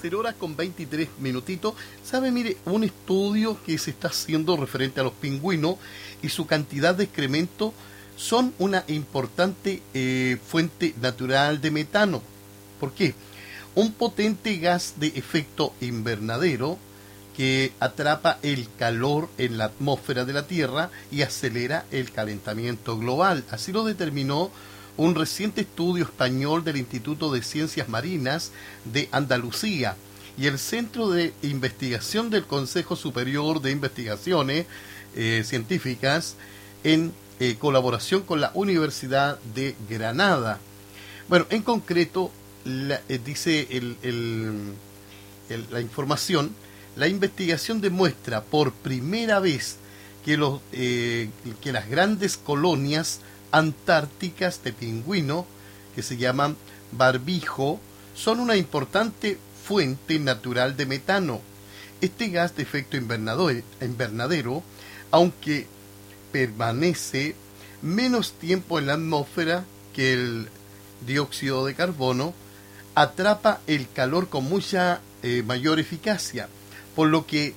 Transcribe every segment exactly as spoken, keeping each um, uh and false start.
cero horas con veintitrés minutitos. ¿Sabe? Mire, un estudio que se está haciendo referente a los pingüinos y su cantidad de excremento son una importante eh, fuente natural de metano. ¿Por qué? Un potente gas de efecto invernadero que atrapa el calor en la atmósfera de la Tierra y acelera el calentamiento global. Así lo determinó un reciente estudio español del Instituto de Ciencias Marinas de Andalucía y el Centro de Investigación del Consejo Superior de Investigaciones eh, Científicas en eh, colaboración con la Universidad de Granada. Bueno, en concreto, la, eh, dice el, el, el, la información, la investigación demuestra por primera vez que, los, eh, que las grandes colonias antárticas de pingüino, que se llaman barbijo, son una importante fuente natural de metano. Este gas de efecto invernadero, aunque permanece menos tiempo en la atmósfera que el dióxido de carbono, atrapa el calor con mucha eh, mayor eficacia, por lo que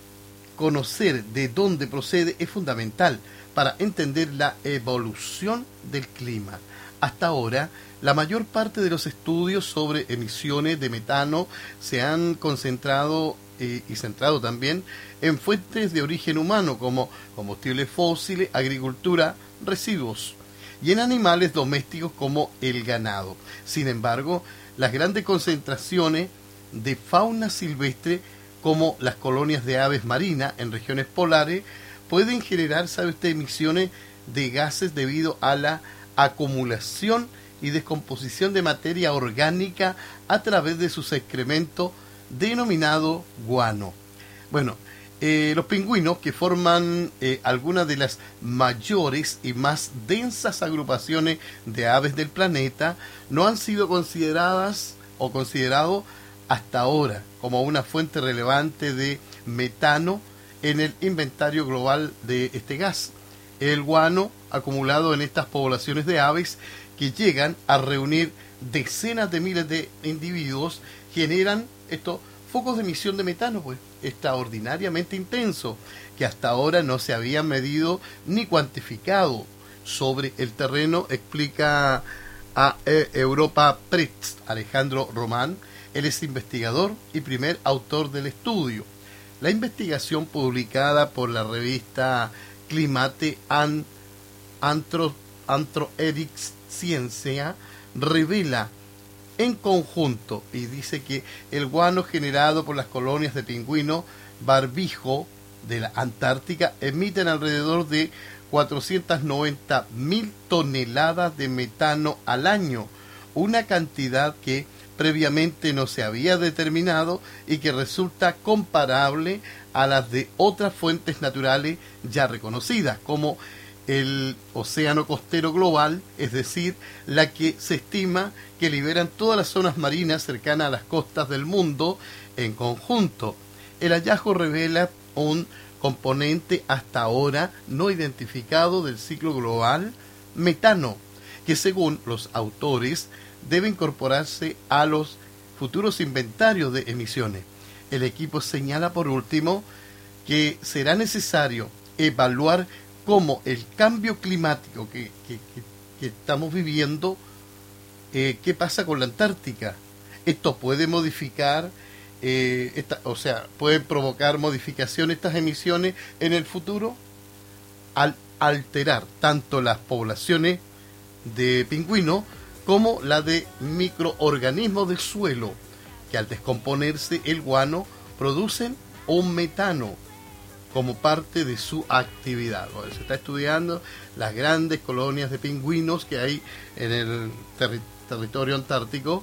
conocer de dónde procede es fundamental para entender la evolución del clima. Hasta ahora, la mayor parte de los estudios sobre emisiones de metano se han concentrado eh, y centrado también en fuentes de origen humano como combustibles fósiles, agricultura, residuos y en animales domésticos como el ganado. Sin embargo, las grandes concentraciones de fauna silvestre como las colonias de aves marinas en regiones polares pueden generar, ¿sabe usted?, emisiones de gases debido a la acumulación y descomposición de materia orgánica a través de sus excrementos denominado guano. Bueno, eh, los pingüinos, que forman eh, algunas de las mayores y más densas agrupaciones de aves del planeta, no han sido consideradas o considerados hasta ahora como una fuente relevante de metano en el inventario global de este gas. El guano acumulado en estas poblaciones de aves que llegan a reunir decenas de miles de individuos generan estos focos de emisión de metano, pues, extraordinariamente intensos, que hasta ahora no se habían medido ni cuantificado sobre el terreno, explica a Europa Press Alejandro Román. Él es investigador y primer autor del estudio. La investigación publicada por la revista Climate and Antro, Anthropological Science revela en conjunto y dice que el guano generado por las colonias de pingüino barbijo de la Antártica emiten alrededor de cuatrocientas noventa mil toneladas de metano al año, una cantidad que previamente no se había determinado y que resulta comparable a las de otras fuentes naturales ya reconocidas, como el océano costero global, es decir, la que se estima que liberan todas las zonas marinas cercanas a las costas del mundo en conjunto. El hallazgo revela un componente hasta ahora no identificado del ciclo global, metano, que según los autores debe incorporarse a los futuros inventarios de emisiones. El equipo señala por último que será necesario evaluar cómo el cambio climático que, que, que, que estamos viviendo, eh, qué pasa con la Antártica. Esto puede modificar, eh, esta, o sea, puede provocar modificación estas emisiones en el futuro al alterar tanto las poblaciones de pingüinos como la de microorganismos del suelo, que al descomponerse el guano producen un metano como parte de su actividad. Bueno, se está estudiando las grandes colonias de pingüinos que hay en el terri territorio antártico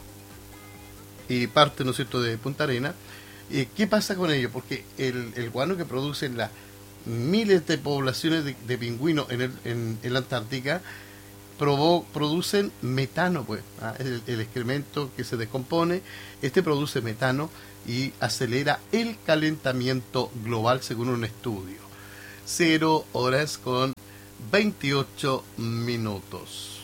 y parte, ¿no es cierto?, de Punta Arenas. Eh, ¿Qué pasa con ello? Porque el, el guano que producen las miles de poblaciones de, de pingüinos en, el, en, en la Antártica Provo, producen metano, pues, ¿ah? el, el excremento que se descompone, este produce metano y acelera el calentamiento global según un estudio. Cero horas con veintiocho minutos.